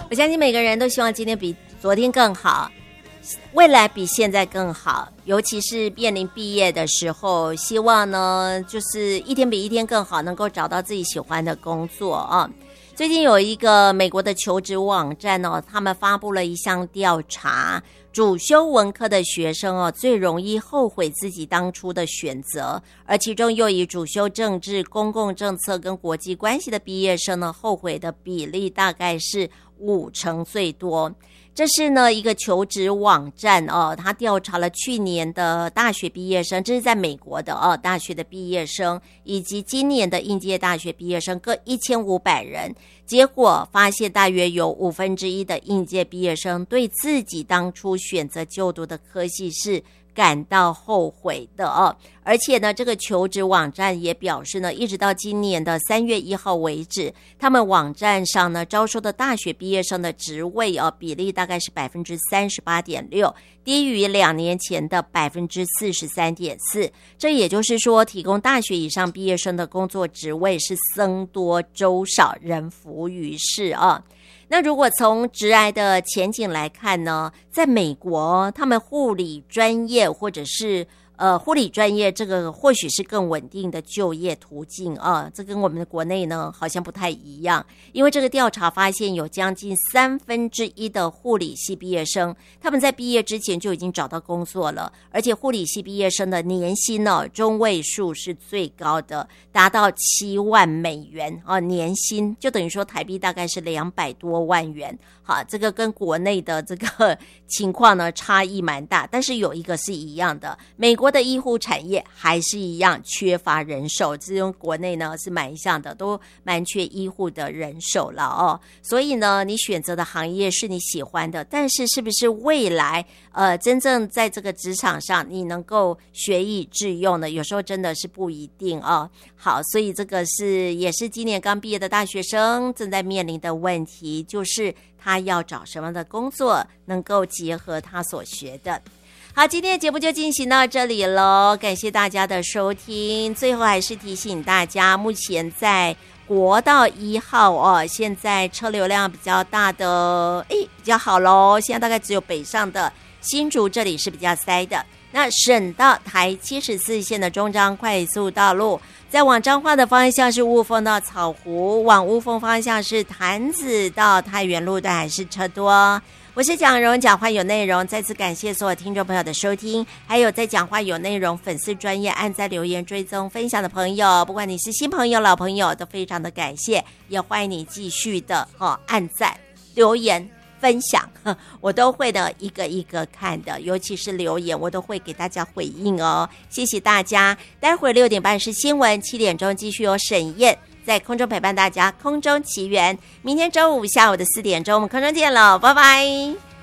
我相信每个人都希望今天比昨天更好，未来比现在更好，尤其是面临毕业的时候，希望呢就是一天比一天更好，能够找到自己喜欢的工作啊。最近有一个美国的求职网站哦，他们发布了一项调查，主修文科的学生哦，最容易后悔自己当初的选择，而其中又以主修政治、公共政策跟国际关系的毕业生呢，后悔的比例大概是50%最多。这是呢一个求职网站哦，他调查了去年的大学毕业生，这是在美国的哦，大学的毕业生以及今年的应届大学毕业生各1500人，结果发现大约有1/5的应届毕业生对自己当初选择就读的科系是感到后悔的哦。而且呢，这个求职网站也表示呢，一直到今年的3月1号为止，他们网站上呢招收的大学毕业生的职位比例大概是 38.6%， 低于2年前的 43.4%。 这也就是说，提供大学以上毕业生的工作职位是僧多粥少，人浮于事啊。那如果从职涯的前景来看呢，在美国他们护理专业或者是护理专业这个或许是更稳定的就业途径啊，这跟我们的国内呢好像不太一样。因为这个调查发现有将近1/3的护理系毕业生，他们在毕业之前就已经找到工作了，而且护理系毕业生的年薪中位数是最高的，达到7万美元年薪就等于说台币大概是200多万元。好，这个跟国内的这个情况呢差异蛮大，但是有一个是一样的，美国的医护产业还是一样缺乏人手，这种国内呢是蛮像的，都蛮缺医护的人手了哦。所以呢，你选择的行业是你喜欢的，但是是不是未来真正在这个职场上你能够学以致用呢？有时候真的是不一定哦。好，所以这个也是今年刚毕业的大学生正在面临的问题，就是他要找什么样的工作能够结合他所学的。好，今天的节目就进行到这里咯，感谢大家的收听。最后还是提醒大家，目前在国道1号现在车流量比较大的比较好咯，现在大概只有北上的新竹这里是比较塞的。那省道台74线的中彰快速道路，在往彰化的方向是雾峰到草湖，往雾峰方向是潭子到太原路段还是车多。我是蒋蓉，讲话有内容，再次感谢所有听众朋友的收听，还有在讲话有内容粉丝专页按赞留言追踪分享的朋友，不管你是新朋友老朋友都非常的感谢，也欢迎你继续的按赞留言分享，我都会的一个一个看的，尤其是留言我都会给大家回应哦，谢谢大家。待会儿6点半是新闻，7点钟继续有沈燕在空中陪伴大家，空中奇缘。明天周五下午的4点钟我们空中见了，拜拜。